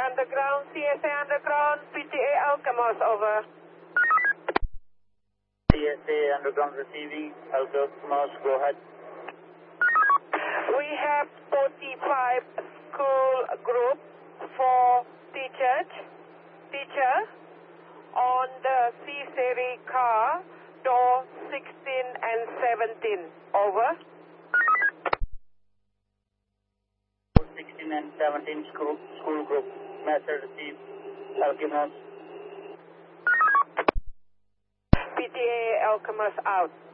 Underground, CSA Underground, PTA Alkamos, over. CSA Underground receiving, Alkamos, go ahead. We have 45 school group for teacher on the C-Series car, door 16 and 17, over. 16 and 17 school group, message received, Alkamos. PTA Alkamos out.